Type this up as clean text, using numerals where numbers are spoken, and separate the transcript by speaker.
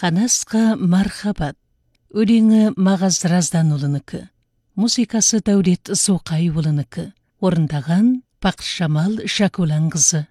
Speaker 1: Қанасқа мархабат. Өлеңі Мағаз Разданұлынікі. Музыкасы Дәулет Соқайұлынікі. Орындаған Бақытжамал Шакуланқызы.